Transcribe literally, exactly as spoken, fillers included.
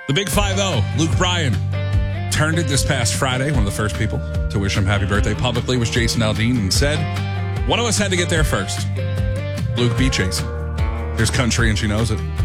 The Big five oh, Luke Bryan, turned it this past Friday. One of the first people to wish him happy birthday publicly was Jason Aldean and said, one of us had to get there first. Luke, be Jason. There's country and she knows it.